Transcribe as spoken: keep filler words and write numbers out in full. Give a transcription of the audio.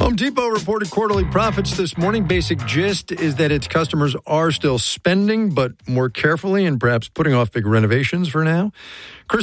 Home Depot reported quarterly profits this morning. Basic gist is that its customers are still spending, but more carefully and perhaps putting off big renovations for now. Chris